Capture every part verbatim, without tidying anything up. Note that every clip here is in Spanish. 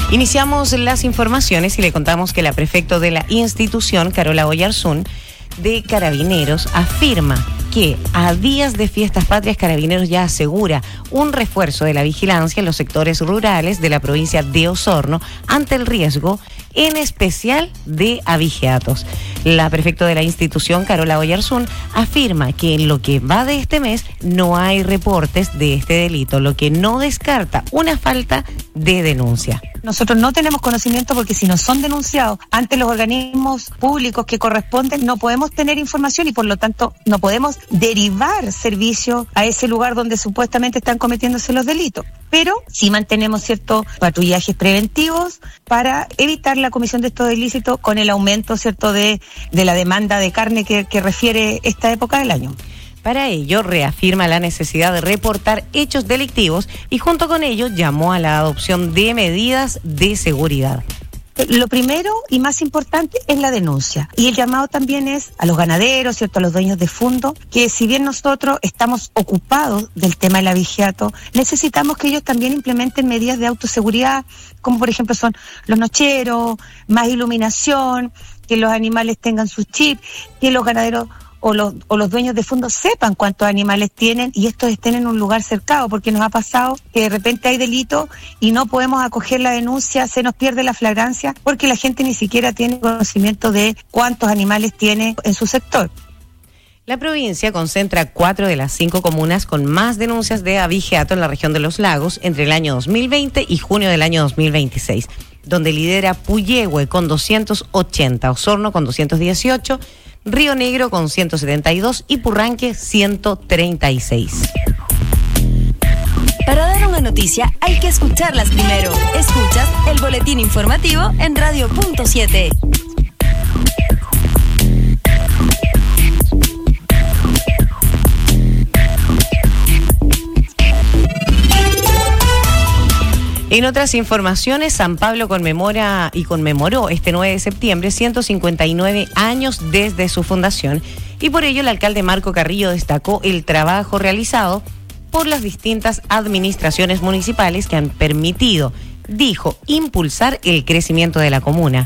Iniciamos las informaciones y le contamos que la prefecto de la institución, Carola Oyarzún, de Carabineros, afirma que a días de fiestas patrias Carabineros ya asegura un refuerzo de la vigilancia en los sectores rurales de la provincia de Osorno ante el riesgo, en especial de abigeatos. La prefecto de la institución, Carola Oyarzún, afirma que en lo que va de este mes no hay reportes de este delito, lo que no descarta una falta de denuncia. Nosotros no tenemos conocimiento porque si no son denunciados ante los organismos públicos que corresponden, no podemos tener información y por lo tanto no podemos derivar servicio a ese lugar donde supuestamente están cometiéndose los delitos. Pero sí mantenemos ciertos patrullajes preventivos para evitar la comisión de estos ilícitos con el aumento, cierto, de, de la demanda de carne que, que refiere esta época del año. Para ello, reafirma la necesidad de reportar hechos delictivos y junto con ello llamó a la adopción de medidas de seguridad. Lo primero y más importante es la denuncia. Y el llamado también es a los ganaderos, ¿cierto?, a los dueños de fondo, que si bien nosotros estamos ocupados del tema del abigeato, necesitamos que ellos también implementen medidas de autoseguridad, como por ejemplo son los nocheros, más iluminación, que los animales tengan sus chips, que los ganaderos o los, o los dueños de fondos sepan cuántos animales tienen y estos estén en un lugar cercado, porque nos ha pasado que de repente hay delito y no podemos acoger la denuncia, se nos pierde la flagrancia porque la gente ni siquiera tiene conocimiento de cuántos animales tiene en su sector. La provincia concentra cuatro de las cinco comunas con más denuncias de abigeato en la región de los lagos entre el año dos mil veinte y junio del año dos mil veintiséis, donde lidera Puyehue con doscientos ochenta, Osorno con doscientos dieciocho, Río Negro con ciento setenta y dos y Purranque ciento treinta y seis. Para dar una noticia hay que escucharlas primero. Escuchas el boletín informativo en Radio Punto siete. En otras informaciones, San Pablo conmemora y conmemoró este nueve de septiembre ciento cincuenta y nueve años desde su fundación y por ello el alcalde Marco Carrillo destacó el trabajo realizado por las distintas administraciones municipales que han permitido, dijo, impulsar el crecimiento de la comuna,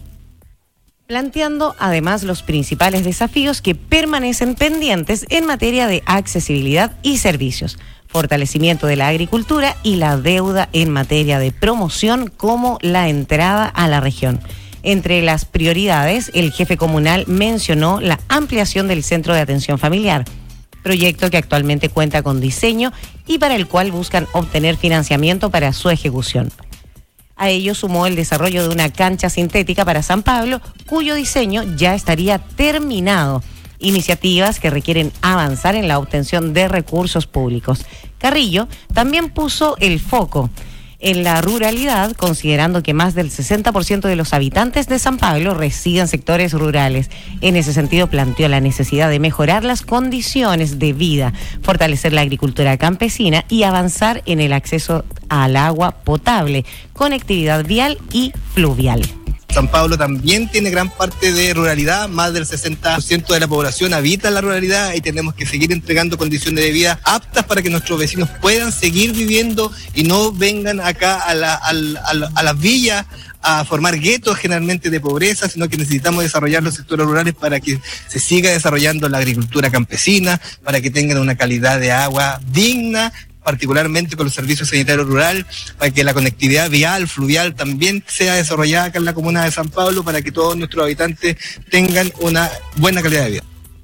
planteando además los principales desafíos que permanecen pendientes en materia de accesibilidad y servicios, fortalecimiento de la agricultura y la deuda en materia de promoción como la entrada a la región. Entre las prioridades, el jefe comunal mencionó la ampliación del Centro de Atención Familiar, proyecto que actualmente cuenta con diseño y para el cual buscan obtener financiamiento para su ejecución. A ello sumó el desarrollo de una cancha sintética para San Pablo, cuyo diseño ya estaría terminado. Iniciativas que requieren avanzar en la obtención de recursos públicos. Carrillo también puso el foco en la ruralidad, considerando que más del sesenta por ciento de los habitantes de San Pablo residen en sectores rurales. En ese sentido, planteó la necesidad de mejorar las condiciones de vida, fortalecer la agricultura campesina y avanzar en el acceso al agua potable, conectividad vial y fluvial. San Pablo también tiene gran parte de ruralidad, más del sesenta por ciento de la población habita en la ruralidad y tenemos que seguir entregando condiciones de vida aptas para que nuestros vecinos puedan seguir viviendo y no vengan acá a, la, a, la, a las villas a formar guetos generalmente de pobreza, sino que necesitamos desarrollar los sectores rurales para que se siga desarrollando la agricultura campesina, para que tengan una calidad de agua digna, particularmente con los servicios sanitarios rurales, para que la conectividad vial, fluvial también sea desarrollada acá en la comuna de San Pablo, para que todos nuestros habitantes tengan una buena calidad de vida.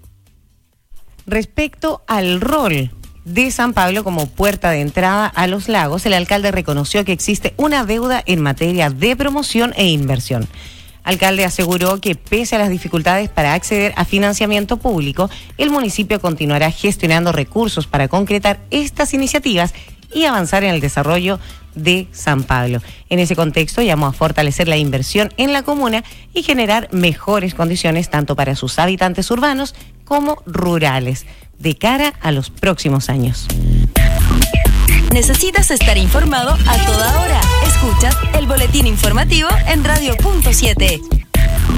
Respecto al rol de San Pablo como puerta de entrada a los lagos, el alcalde reconoció que existe una deuda en materia de promoción e inversión. Alcalde aseguró que pese a las dificultades para acceder a financiamiento público, el municipio continuará gestionando recursos para concretar estas iniciativas y avanzar en el desarrollo de San Pablo. En ese contexto, llamó a fortalecer la inversión en la comuna y generar mejores condiciones tanto para sus habitantes urbanos como rurales, de cara a los próximos años. Necesitas estar informado a toda hora. Escuchas el boletín informativo en Radio Punto siete.